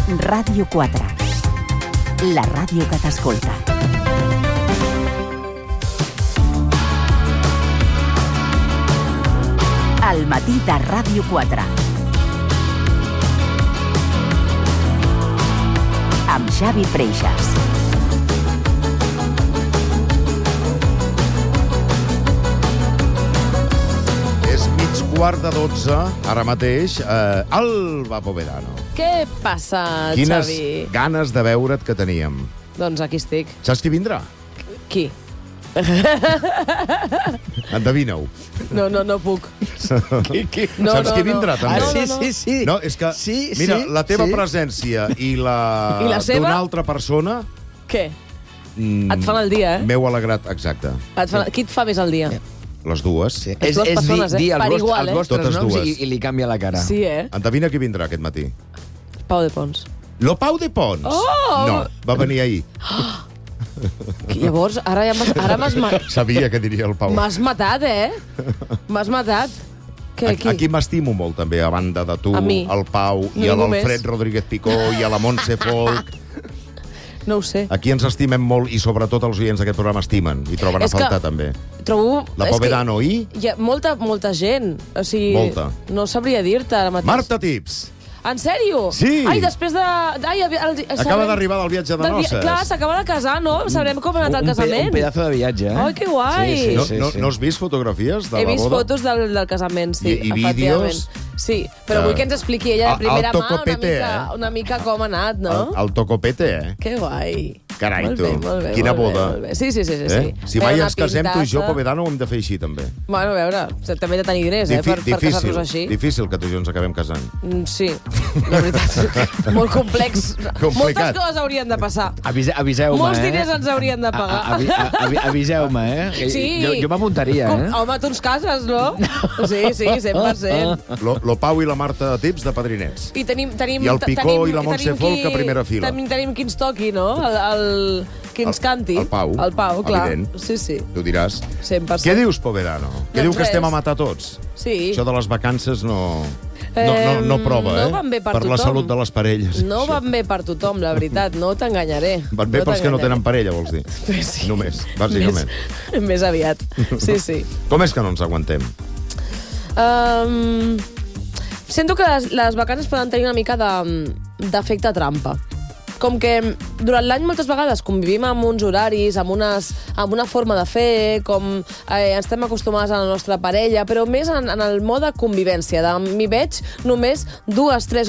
Ràdio 4. La ràdio que t'escolta. Al matí de Ràdio 4. Amb Xavi Freixas. És 11:15, ara mateix, Alba Povedano. Què passa, Quines Xavi? ganes de veure't que teníem. Doncs aquí estic. Saps qui vindrà? Qui? Endevina-ho. No puc. Qui? No, Saps no, qui no. vindrà, també? Ah, sí. No, és que, Sí, mira, sí, la teva sí. presència i la, I la seva? d'una altra persona... Què? Et fan el dia, M'heu alegrat, exacte. Qui et fa més el dia? Les dues. Sí. Les dues persones, dir per igual, els vostres Totes noms dues. i li canvia la cara. Sí, Endevina qui vindrà aquest matí. Pau de Pons. Lo Pau de Pons. Oh! No, va venir ahir. Llavors, ara Sabia que diria el Pau. m'has matat, M'has matat. Què, qui? Aquí m'estimo molt, també, a banda de tu, A mi. el Pau, i a Ningú l'Alfred més. Rodríguez Picó, i a la Montse Folk. No ho sé. Aquí ens estimem molt, i sobretot els oients d'aquest programa estimen, i troben a És que- faltar, també. Trobo... La és que Povedano i... Hi ha molta gent. O sigui, Molta. no sabria dir-te ara mateix. Marta Tips. En sèrio? Sí. Ai, després de... Acaba d'arribar del viatge de noces. Clar, s'acaba de casar, no? Sabrem com ha anat el casament. Un pedazo de viatge, Ai, que guai. Sí. No has vist fotografies de He la vist boda? fotos del casament, sí. I efectivament. vídeos? Sí, però vull que ens expliqui ella El de primera mà tocopete, una mica com ha anat, no? El tocopete, Que guai. Carai, Molt tu. bé, molt bé, Quina molt bé, boda. molt bé. Sí. Si mai ens casem, tu i jo, Povedano, ho hem de fer així, també. Bueno, a veure, també he de tenir diners, per casar-nos així. Difícil que tu i jo ens acabem casant. Sí, la veritat. Molt complex. Complicat. Moltes coses haurien de passar. Aviseu-me, Molts diners ens haurien de pagar. Aviseu-me, Que Sí. Jo m'apuntaria, Home, tu ens cases, no? Sí, 100%. Lo Pau i la Marta Tips de padrinets. I tenim I el Picó i la Montse Folk a primera fila. Tenim qui ens toqui, no? Qui ens canti. El Pau. El Pau, clar. Evident. Sí. Tu diràs. 100%. Què dius, Povedano? Què diu que res. estem a matar tots? Sí. Això de les vacances no prova, no van bé per la tothom. salut de les parelles. No van bé per tothom, la veritat. No t'enganyaré. Van bé pels que no tenen parella, vols dir? Sí. Només, bàsicament. Més aviat. Sí. Com és que no ens aguantem? Sento que les vacances poden tenir una mica d'efecte trampa. Com que durant l'any moltes vegades convivim amb uns horaris, amb una forma de fer, com estem acostumats a la nostra parella, però més en el mode convivència. M'hi veig només 2-3